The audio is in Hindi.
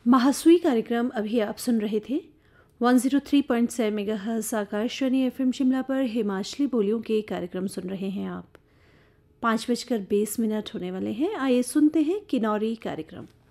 महासुई कार्यक्रम अभी आप सुन रहे थे 103.7 मेगाहर्ट्ज़ आकाशवाणी एफएम शिमला पर हिमाचली बोलियों के कार्यक्रम सुन रहे हैं आप। 5:20 होने वाले हैं। आइए सुनते हैं किन्नौरी कार्यक्रम।